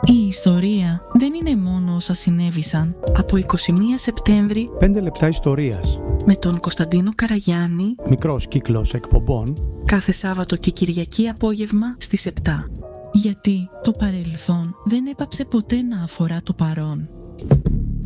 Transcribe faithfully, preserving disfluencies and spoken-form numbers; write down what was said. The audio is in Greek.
Η ιστορία δεν είναι μόνο όσα συνέβησαν. Από εικοστή πρώτη Σεπτέμβρη, πέντε λεπτά ιστορίας. Με τον Κωνσταντίνο Καραγιάννη, Μικρός κύκλος εκπομπών. Κάθε Σάββατο και Κυριακή απόγευμα στις επτά. Γιατί το παρελθόν δεν έπαψε ποτέ να αφορά το παρόν.